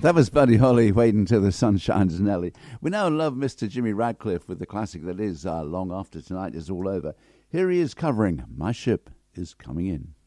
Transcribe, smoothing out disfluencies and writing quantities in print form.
That was Buddy Holly, Wait Until the Sun Shines, Nelly. We now love Mr. Jimmy Radcliffe with the classic that is Long After Tonight Is All Over. Here he is covering My Ship Is Coming In.